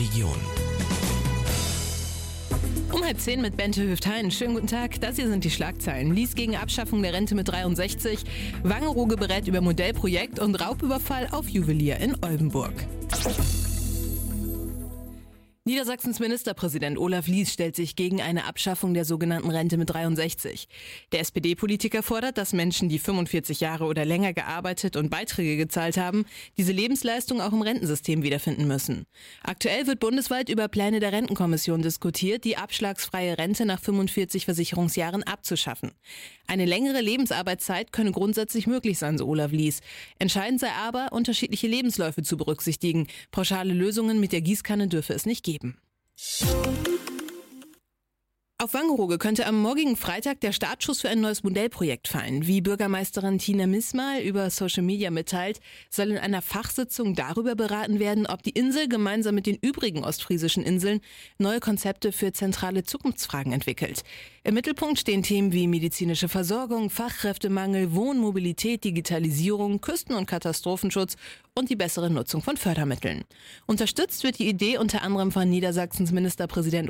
Region. Um 9:30 mit Bente Hüft-Hein. Schönen guten Tag, das hier sind die Schlagzeilen. Lies gegen Abschaffung der Rente mit 63, Wangerooge berät über Modellprojekt und Raubüberfall auf Juwelier in Oldenburg. Niedersachsens Ministerpräsident Olaf Lies stellt sich gegen eine Abschaffung der sogenannten Rente mit 63. Der SPD-Politiker fordert, dass Menschen, die 45 Jahre oder länger gearbeitet und Beiträge gezahlt haben, diese Lebensleistung auch im Rentensystem wiederfinden müssen. Aktuell wird bundesweit über Pläne der Rentenkommission diskutiert, die abschlagsfreie Rente nach 45 Versicherungsjahren abzuschaffen. Eine längere Lebensarbeitszeit könne grundsätzlich möglich sein, so Olaf Lies. Entscheidend sei aber, unterschiedliche Lebensläufe zu berücksichtigen. Pauschale Lösungen mit der Gießkanne dürfe es nicht geben. Auf Wangerooge könnte am morgigen Freitag der Startschuss für ein neues Modellprojekt fallen. Wie Bürgermeisterin Tina Mismal über Social Media mitteilt, soll in einer Fachsitzung darüber beraten werden, ob die Insel gemeinsam mit den übrigen ostfriesischen Inseln neue Konzepte für zentrale Zukunftsfragen entwickelt. Im Mittelpunkt stehen Themen wie medizinische Versorgung, Fachkräftemangel, Wohnmobilität, Digitalisierung, Küsten- und Katastrophenschutz und die bessere Nutzung von Fördermitteln. Unterstützt wird die Idee unter anderem von Niedersachsens Ministerpräsident